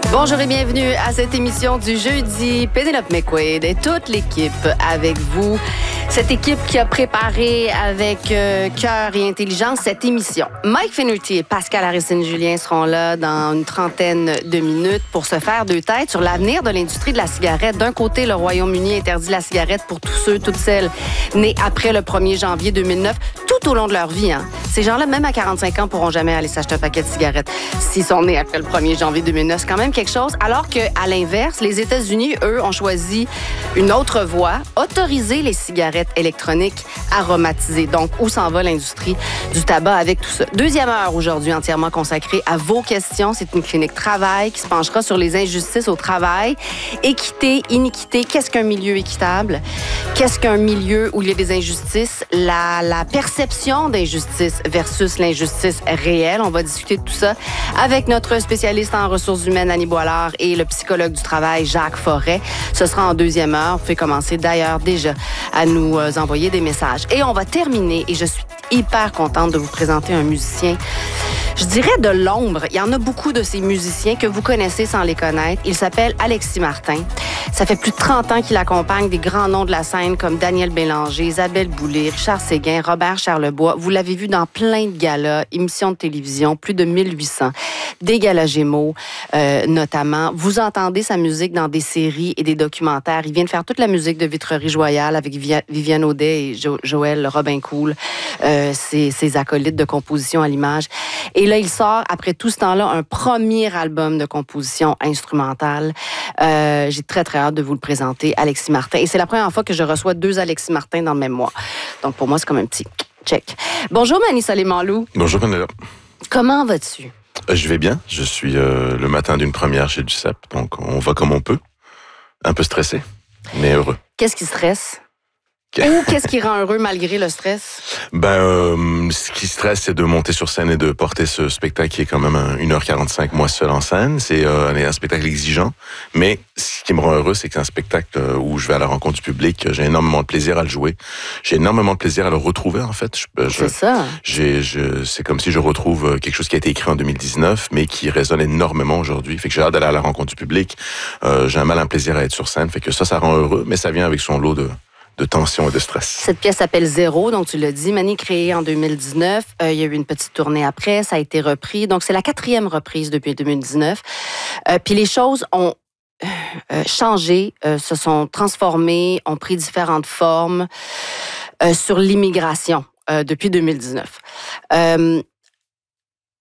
Bonjour et bienvenue à cette émission du jeudi. Pénélope McQuaid et toute l'équipe avec vous. Cette équipe qui a préparé avec cœur et intelligence cette émission. Mike Finnerty et Pascal Harrison-Julien seront là dans une trentaine de minutes pour se faire deux têtes sur l'avenir de l'industrie de la cigarette. D'un côté, le Royaume-Uni interdit la cigarette pour tous ceux, toutes celles nées après le 1er janvier 2009, tout au long de leur vie. Ces gens-là, même à 45 ans, pourront jamais aller s'acheter un paquet de cigarettes s'ils sont nés après le 1er janvier 2009. C'est quand même quelque chose. Alors qu'à l'inverse, les États-Unis, eux, ont choisi une autre voie, autoriser les cigarettes électroniques aromatisées. Donc, où s'en va l'industrie du tabac avec tout ça? Deuxième heure aujourd'hui entièrement consacrée à vos questions. C'est une clinique travail qui se penchera sur les injustices au travail. Équité, iniquité, qu'est-ce qu'un milieu équitable? Qu'est-ce qu'un milieu où il y a des injustices? La perception d'injustice versus l'injustice réelle. On va discuter de tout ça avec notre spécialiste en ressources humaines, Annie Boilard, et le psychologue du travail, Jacques Forêt. Ce sera en deuxième heure. Vous pouvez commencer d'ailleurs déjà à nous envoyer des messages. Et on va terminer, et je suis hyper contente de vous présenter un musicien, je dirais de l'ombre. Il y en a beaucoup de ces musiciens que vous connaissez sans les connaître. Il s'appelle Alexis Martin. Ça fait plus de 30 ans qu'il accompagne des grands noms de la scène comme Daniel Bélanger, Isabelle Boulay, Richard Séguin, Robert Charlebois. Vous l'avez vu dans plein de galas, émissions de télévision, plus de 1800. Des galas Gémeaux, notamment. Vous entendez sa musique dans des séries et des documentaires. Il vient de faire toute la musique de Vitrerie Joyale avec Viviane Audet et Joël Robincool, ses acolytes de composition à l'image. Et là, il sort, après tout ce temps-là, un premier album de composition instrumentale. J'ai très, très hâte de vous le présenter, Alexis Martin. Et c'est la première fois que je reçois deux Alexis Martin dans le même mois. Donc, pour moi, c'est comme un petit check. Bonjour, Mani Soleimanlou. Bonjour, Pénélope. Comment vas-tu? Je vais bien. Je suis le matin d'une première chez Duceppe, donc on va comme on peut. Un peu stressé, mais heureux. Qu'est-ce qui stresse? Ou qu'est-ce qui rend heureux malgré le stress? Ce qui stresse, c'est de monter sur scène et de porter ce spectacle qui est quand même 1h45, moi seul en scène. C'est un spectacle exigeant, mais ce qui me rend heureux, c'est que c'est un spectacle où je vais à la rencontre du public. J'ai énormément de plaisir à le jouer. J'ai énormément de plaisir à le retrouver, en fait. C'est ça. C'est comme si je retrouve quelque chose qui a été écrit en 2019, mais qui résonne énormément aujourd'hui. Fait que j'ai hâte d'aller à la rencontre du public. J'ai un malin plaisir à être sur scène. Fait que ça rend heureux, mais ça vient avec son lot de tension et de stress. Cette pièce s'appelle Zéro, donc tu l'as dit, Mani, créée en 2019. Il y a eu une petite tournée après, ça a été repris. Donc, c'est la 4e reprise depuis 2019. Puis les choses ont changé, se sont transformées, ont pris différentes formes sur l'immigration depuis 2019.